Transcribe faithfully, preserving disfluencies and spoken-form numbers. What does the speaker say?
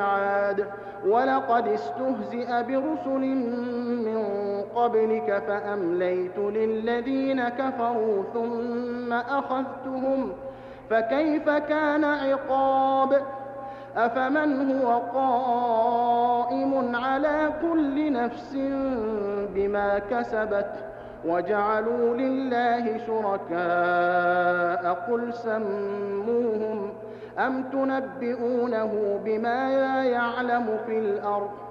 الميعاد ولقد استهزئ برسل من قبلك فأمليت للذين كفروا ثم أخذتهم فكيف كان عقاب أفمن هو قائم على كل نفس بما كسبت وجعلوا لله شركاء قل سموهم أم تنبئونه بما لا يعلم في الأرض